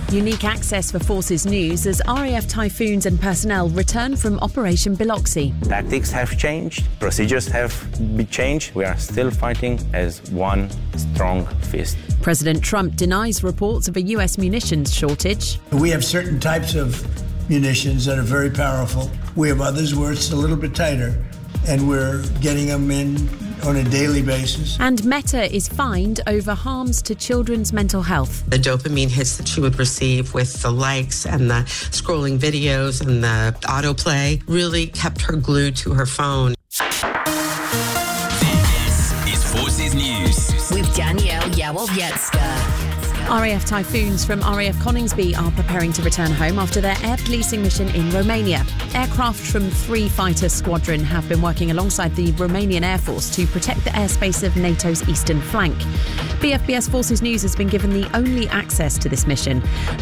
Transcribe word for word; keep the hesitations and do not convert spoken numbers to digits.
Unique access for Forces News as R A F Typhoons and personnel return from Operation Biloxi. Tactics have changed, procedures have been changed. We are still fighting as one strong fist. President Trump denies reports of a U S munitions shortage. We have certain types of munitions that are very powerful. We have others where it's a little bit tighter, and we're getting them in on a daily basis. And Meta is fined over harms to children's mental health. The dopamine hits that she would receive with the likes and the scrolling videos and the autoplay really kept her glued to her phone. This is Forces News with Danielle Yawowiecka. R A F Typhoons from R A F Coningsby are preparing to return home after their air policing mission in Romania. Aircraft from three fighter squadron have been working alongside the Romanian Air Force to protect the airspace of NATO's eastern flank. B F B S Forces News has been given the only access to this mission.